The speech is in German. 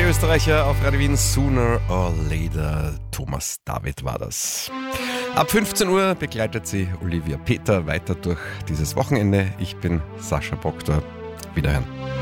Zwei Österreicher auf Radio Wien, Sooner or Later. Thomas David war das. Ab 15 Uhr begleitet sie Olivia Peter weiter durch dieses Wochenende. Ich bin Sascha Proctor. Wiederhören.